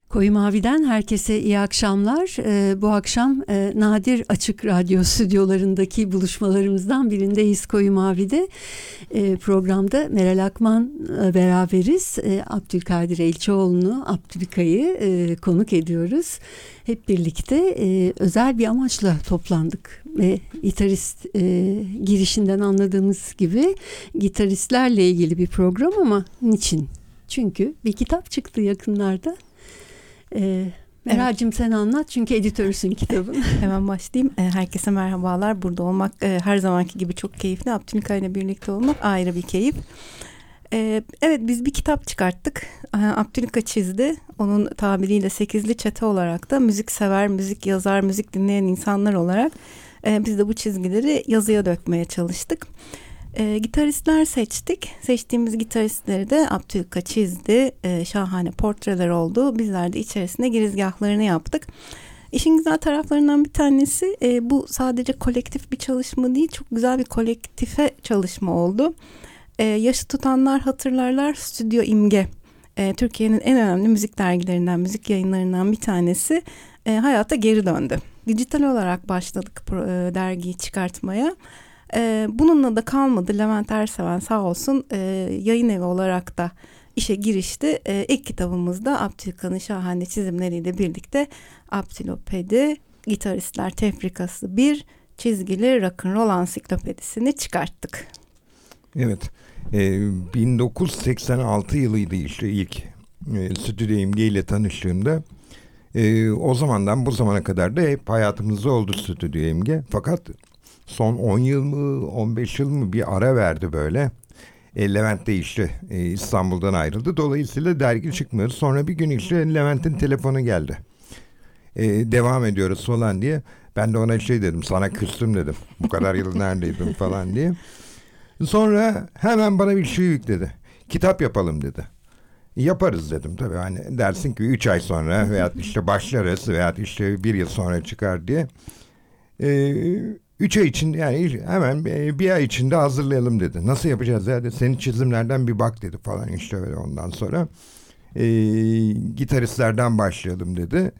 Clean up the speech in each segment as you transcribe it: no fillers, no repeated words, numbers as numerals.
Koyu Mavi'den herkese iyi akşamlar. Bu akşam Nadir Açık Radyo stüdyolarındaki buluşmalarımızdan birindeyiz Koyu Mavi'de. Programda Meral Akman'la beraberiz. Abdülkadir Elçioğlu'nu, Abdülka'yı konuk ediyoruz. Hep birlikte özel bir amaçla toplandık ve gitarist girişinden anladığımız gibi gitaristlerle ilgili bir program ama niçin? Çünkü bir kitap çıktı yakınlarda. Meral'cığım sen anlat çünkü editörüsün kitabın. Hemen başlayayım. Herkese merhabalar. Burada olmak her zamanki gibi çok keyifli. Abdülka ile birlikte olmak ayrı bir keyif. Evet, biz bir kitap çıkarttık. Abdülka çizdi. Onun tabiriyle 8'li çete olarak da müzik sever, müzik yazar, müzik dinleyen insanlar olarak biz de bu çizgileri yazıya dökmeye çalıştık. Gitaristler seçtik. Seçtiğimiz gitaristleri de Abdülka çizdi. Şahane portreler oldu. Bizler de içerisinde girizgahlarını yaptık. İşin güzel taraflarından bir tanesi bu sadece kolektif bir çalışma değil, çok güzel bir kolektife çalışma oldu. Yaşı tutanlar hatırlarlar, Stüdyo İmge. Türkiye'nin en önemli müzik dergilerinden, müzik yayınlarından bir tanesi hayata geri döndü. Dijital olarak başladık dergiyi çıkartmaya. Bununla da kalmadı. Levent Erseven sağ olsun yayın evi olarak da işe girişti. İlk kitabımızda Abdülka'nın şahane çizimleriyle birlikte Abdülopedi Gitaristler Tefrikası 1 çizgili rock'n'roll ansiklopedisini çıkarttık. Evet. 1986 yılıydı işte ilk Stüdyo İmge ile tanıştığımda. O zamandan bu zamana kadar da hep hayatımızda oldu Stüdyo İmge. Fakat son 10 yıl mı 15 yıl mı bir ara verdi böyle. Levent de işte İstanbul'dan ayrıldı. Dolayısıyla dergi çıkmıyor. Sonra bir gün işte Levent'in telefonu geldi. Devam ediyoruz falan diye. Ben de ona şey dedim, sana küstüm dedim. Bu kadar yıl neredeydin falan diye. Sonra hemen bana bir şey yükledi. Kitap yapalım dedi. Yaparız dedim tabii. Hani dersin ki 3 ay sonra veya işte başlarız veya işte 1 yıl sonra çıkar diye. 3 ay içinde yani hemen bir ay içinde hazırlayalım dedi. Nasıl yapacağız ya? Senin çizimlerden bir bak dedi falan işte öyle ondan sonra. Gitaristlerden başlayalım dedi.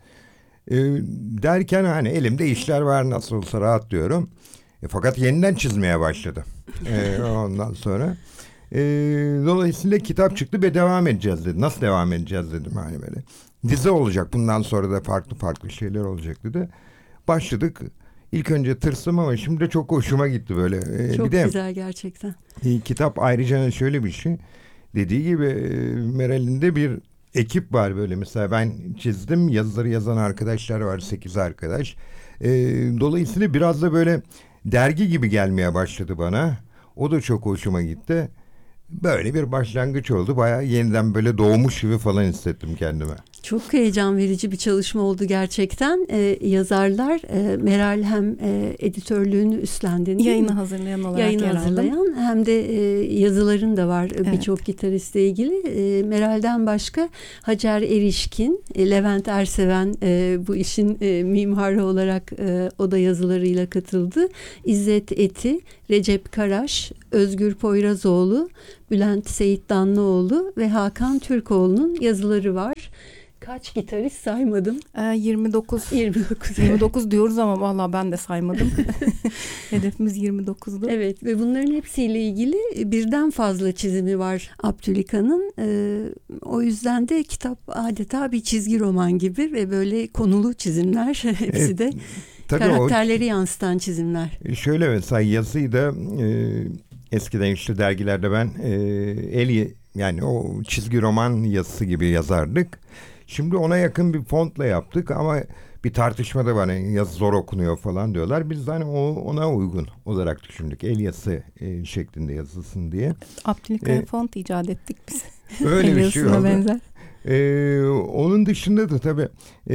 Derken hani elimde işler var nasıl olsa rahatlıyorum. Fakat yeniden çizmeye başladı. Ondan sonra. Dolayısıyla kitap çıktı ve devam edeceğiz dedi. Nasıl devam edeceğiz dedim hani böyle. Dizi olacak bundan sonra da farklı şeyler olacak dedi. Başladık. İlk önce tırsım ama şimdi de çok hoşuma gitti böyle. Çok bir de, güzel gerçekten. Kitap ayrıca şöyle bir şey. Dediği gibi Meral'in de bir ekip var böyle. Mesela ben çizdim. Yazıları yazan arkadaşlar var. 8 arkadaş. Dolayısıyla biraz da böyle dergi gibi gelmeye başladı bana. O da çok hoşuma gitti. Böyle bir başlangıç oldu. Bayağı yeniden böyle doğmuş gibi falan hissettim kendime. Çok heyecan verici bir çalışma oldu gerçekten. Yazarlar Meral hem editörlüğünü üstlendin. Yayını hazırlayan olarak Yayını hazırlayan hem de yazıların da var birçok gitaristle ilgili. Meral'den başka Hacer Erişkin, Levent Erseven bu işin mimarı olarak o da yazılarıyla katıldı. İzzet Eti, Recep Karaş, Özgür Poyrazoğlu, Bülent Seyit Danlıoğlu ve Hakan Türkoğlu'nun yazıları var. Kaç gitarist saymadım? 29. 29 diyoruz ama vallahi ben de saymadım. Hedefimiz 29'du. Evet ve bunların hepsiyle ilgili birden fazla çizimi var Abdülka'nın. O yüzden de kitap adeta bir çizgi roman gibi ve böyle konulu çizimler hepsi de karakterleri yansıtan çizimler. Şöyle mesela yazıyı da eskiden işte dergilerde ben yani o çizgi roman yazısı gibi yazardık. Şimdi ona yakın bir fontla yaptık ama bir tartışmada var. Yani yazı zor okunuyor falan diyorlar. Biz de hani ona uygun olarak düşündük. El yazısı şeklinde yazılsın diye. Abdülka'ya font icat ettik biz. Öyle bir şey oldu. Benzer. Onun dışında da tabii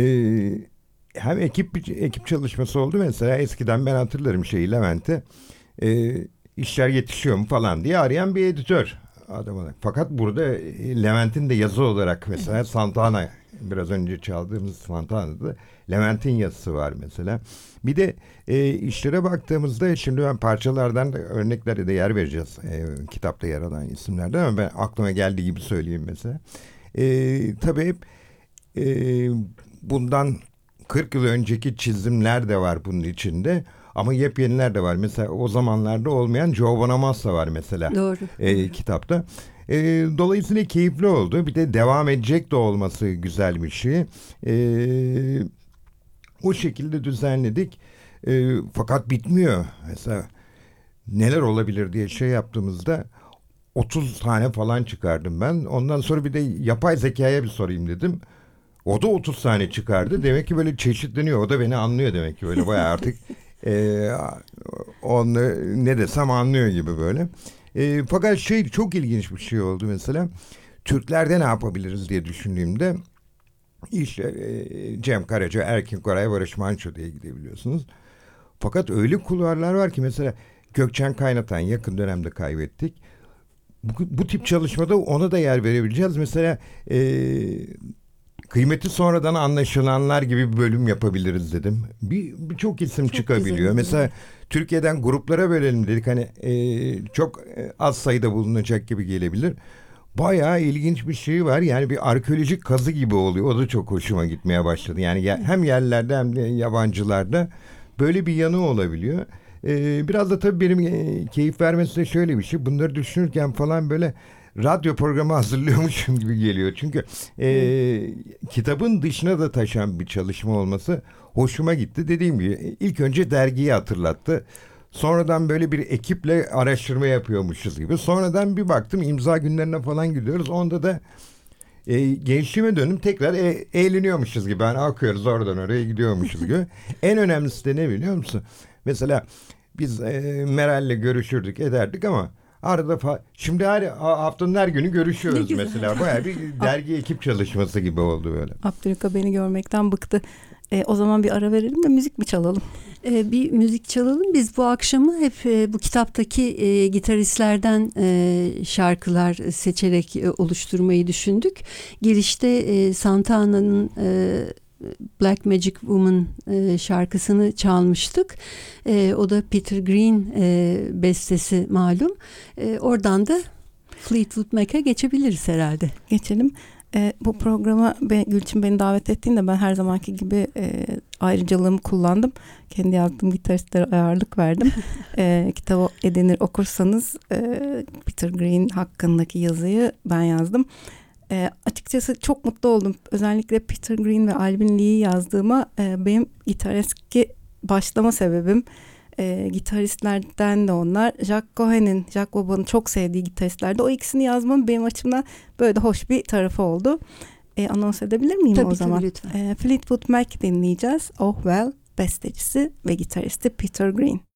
hem ekip çalışması oldu. Mesela eskiden ben hatırlarım Levent'e işler yetişiyor mu falan diye arayan bir editör adam olarak. Fakat burada Levent'in de yazı olarak mesela Santana, biraz önce çaldığımız Santana'da Levent'in yazısı var mesela. Bir de işlere baktığımızda şimdi ben parçalardan da örneklere de yer vereceğiz. Kitapta yer alan isimlerden ama ben aklıma geldiği gibi söyleyeyim mesela. Tabii hep bundan 40 yıl önceki çizimler de var bunun içinde. Ama yepyeniler de var. Mesela o zamanlarda olmayan Joe Bonamassa var mesela. Doğru. Kitapta. Dolayısıyla keyifli oldu. Bir de devam edecek de olması güzel bir şey. O şekilde düzenledik. Fakat bitmiyor. Mesela neler olabilir diye şey yaptığımızda 30 tane falan çıkardım ben. Ondan sonra bir de yapay zekaya bir sorayım dedim. O da 30 tane çıkardı. Demek ki böyle çeşitleniyor. O da beni anlıyor demek ki böyle bayağı artık onu ne desem anlıyor gibi böyle. Fakat çok ilginç bir şey oldu mesela. Türklerde ne yapabiliriz diye düşündüğümde işte Cem Karaca, Erkin Koray, Barış Manço diye gidebiliyorsunuz. Fakat öyle kulvarlar var ki mesela Gökçen Kaynatan yakın dönemde kaybettik. Bu tip çalışmada ona da yer verebileceğiz. Mesela kıymeti sonradan anlaşılanlar gibi bir bölüm yapabiliriz dedim. Birçok isim çok çıkabiliyor. Güzel. Mesela Türkiye'den gruplara bölelim dedik. Hani çok az sayıda bulunacak gibi gelebilir. Bayağı ilginç bir şey var. Yani bir arkeolojik kazı gibi oluyor. O da çok hoşuma gitmeye başladı. Yani hem yerlerde hem de yabancılarda böyle bir yanı olabiliyor. Biraz da tabii benim keyif vermesi de şöyle bir şey. Bunları düşünürken falan böyle radyo programı hazırlıyormuşum gibi geliyor. Çünkü kitabın dışına da taşan bir çalışma olması hoşuma gitti. Dediğim gibi ilk önce dergiyi hatırlattı. Sonradan böyle bir ekiple araştırma yapıyormuşuz gibi. Sonradan bir baktım imza günlerine falan gidiyoruz. Onda da gençliğime dönüm tekrar eğleniyormuşuz gibi. Yani akıyoruz oradan oraya gidiyormuşuz gibi. En önemlisi de ne biliyor musun? Mesela biz Meral'le görüşürdük ederdik ama arada şimdi haftanın her günü görüşüyoruz mesela. Bayağı bir dergi ekip çalışması gibi oldu böyle. Abdülka beni görmekten bıktı. O zaman bir ara verelim de müzik mi çalalım? Bir müzik çalalım. Biz bu akşamı hep bu kitaptaki gitaristlerden şarkılar seçerek oluşturmayı düşündük. Girişte Santana'nın Black Magic Woman şarkısını çalmıştık. O da Peter Green bestesi malum. Oradan da Fleetwood Mac'e geçebiliriz herhalde. Geçelim. Bu programa Gülçin beni davet ettiğinde ben her zamanki gibi ayrıcalığımı kullandım. Kendi yazdığım gitaristlere ağırlık verdim. Kitabı edinir okursanız Peter Green hakkındaki yazıyı ben yazdım. Açıkçası çok mutlu oldum. Özellikle Peter Green ve Alvin Lee'yi yazdığıma benim gitaristki başlama sebebim. Gitaristlerden de onlar. Jack Baba'nın çok sevdiği gitaristlerdi. O ikisini yazmam benim açımdan böyle de hoş bir tarafı oldu. Anons edebilir miyim tabii, o zaman? Tabii lütfen. Fleetwood Mac dinleyeceğiz. Oh Well bestecisi ve gitaristi Peter Green.